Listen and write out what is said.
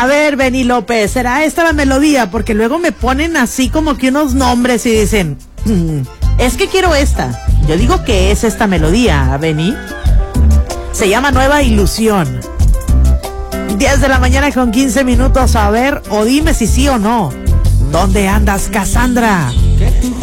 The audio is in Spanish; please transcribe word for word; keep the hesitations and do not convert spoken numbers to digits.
A ver, Benny López, ¿será esta la melodía? Porque luego me ponen así como que unos nombres y dicen, mm, es que quiero esta. Yo digo que es esta melodía, Benny. Se llama Nueva Ilusión. diez de la mañana con quince minutos. A ver, o dime si sí o no. ¿Dónde andas, Cassandra?